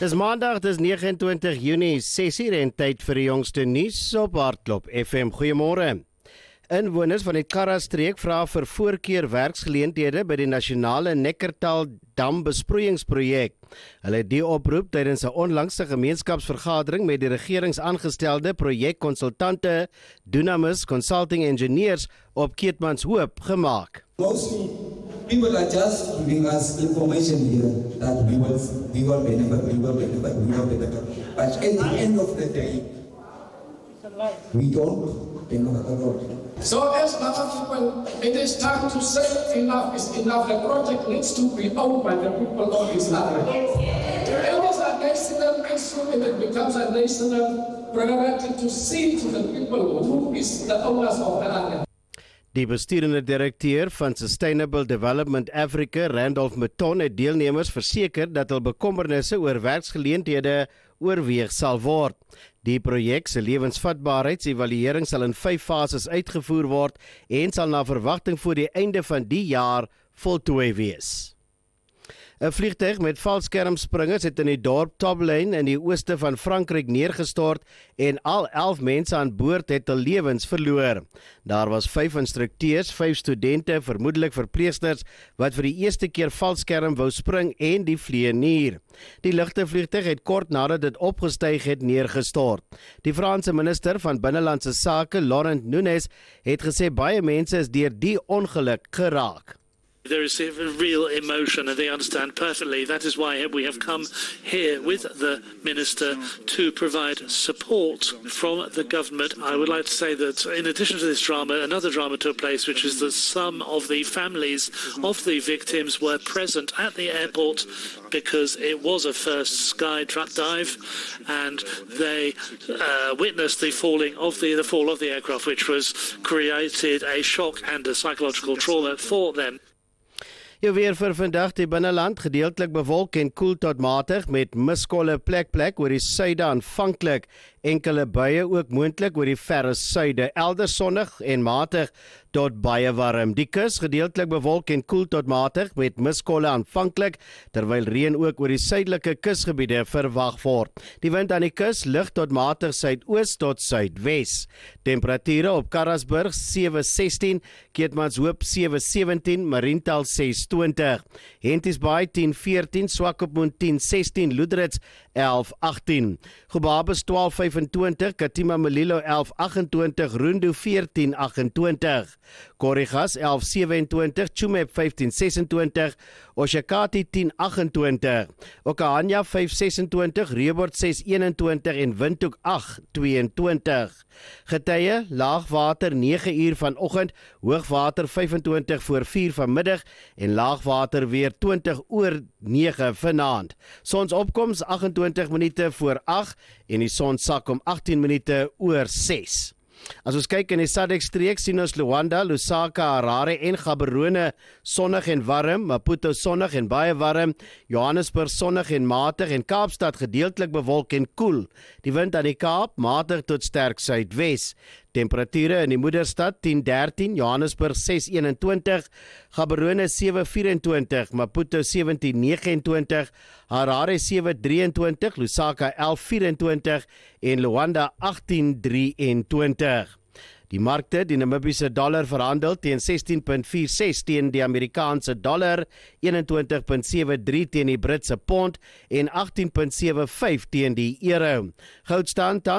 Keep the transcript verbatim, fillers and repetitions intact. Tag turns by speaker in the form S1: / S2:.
S1: Dis maandag, dis nege en twintig Junie, ses uur en tyd vir die jongste nuus op Hardklop F M. Goeiemôre. Inwoners van die Karra-streek vra vir voorkeur werksgeleenthede by die nasionale Neckartal dam besproeiingsprojek. Hulle het die oproep tydens 'n onlangse gemeenskapsvergadering met die regeringsaangestelde projekkonsultante Dunamis Consulting Engineers op Keetmanshoop gemaak.
S2: Mostly, people are just giving us information here that we will, we will benefit, we will benefit, we will benefit. But at the end of the day, we don't benefit at all.
S3: So as Baba people, it is time to say enough is enough. The project needs to be owned by the people of this land. It is a national issue and it becomes a national priority to see to the people who is the owners of the land.
S1: Die besturende direkteur van Sustainable Development Africa, Randolph Meton, het deelnemers verseker dat hul bekommernisse oor werksgeleenthede oorweeg sal word. Die projek se lewensvatbaarheidsevaluering sal in vyf fases uitgevoer word en sal na verwagting voor die einde van die jaar voltooi wees. 'n Vliegtuig met valskermspringers het in die dorp Toblane in die ooste van Frankryk neergestort en al elf mense aan boord het hul lewens verloor. Daar was vyf instrukteurs, vyf studente, vermoedelik verpleegsters wat vir die eerste keer valskerm wou spring en die vlieënier. Die ligte vliegtuig het kort nadat dit opgestyg het neergestort. Die Franse minister van Binnelandse Sake, Laurent Nunez, het gesê baie mense is deur die ongeluk geraak.
S4: There is a real emotion and they understand perfectly. That is why we have come here with the Minister to provide support from the government. I would like to say that in addition to this drama, another drama took place, which is that some of the families of the victims were present at the airport because it was a first sky truck dive and they uh, witnessed the falling of the, the fall of the aircraft, which was created a shock and a psychological trauma for them.
S1: Jou weer vir vandag, die binneland gedeeltelik bewolk en koel tot matig met miskolle plek plek oor die suide aanvanklik, enkele buie ook moontlik oor die verre suide, elders sonnig en matig tot baie warm. Die kus gedeeltelik bewolk en koel tot matig met miskolle aanvanklik, terwyl reën ook oor die suidelike kusgebiede verwag word. Die wind aan die kus lig tot matig suidoos tot suidwes. Temperature op Karasburg sewe sestien, Keetmanshoop sewe sewentien, Mariental ses twintig, Henties-Baai tien veertien, Swakopmund tien sestien, Loederitz elf agtien, Gobabis twaalf vyfentwintig, Katima Mulilo elf agt-en-twintig, Rundu veertien agt-en-twintig, Korigas elf sewe-en-twintig, Chumep vyftien ses-en-twintig, Oshakati tien agt-en-twintig, Okahanya vyf ses-en-twintig, Reebord ses een-en-twintig en Windhoek agt twee-en-twintig. Getye, laagwater nege uur vanoggend, hoogwater vyfentwintig voor vier vanmiddag en laagwater weer twintig oor nege vanaand. Sonsopkoms agt-en-twintig minute voor agt en die son sak om agttien minute oor ses. As ons kyk in die Sadek-streek, sien ons Luanda, Lusaka, Harare en Gaborone sonnig en warm, Maputo sonnig en baie warm, Johannesburg sonnig en matig en Kaapstad gedeeltelik bewolk en koel. Die wind aan die Kaap matig tot sterk suidwes. Temperature in die moederstad tien dertien, Johannesburg ses een-en-twintig, Gaborone sewe vyf-en-twintig, Maputo sewentien nege-en-twintig, Harare sewe drie-en-twintig, Lusaka elf vyf-en-twintig en Luanda agttien drie-en-twintig. Die markte, die Namibiese dollar verhandel teen sestien komma vier ses teen die Amerikaanse dollar, eenentwintig komma sewe drie teen die Britse pond en agttien komma sewe vyf teen die euro. Goud staan tans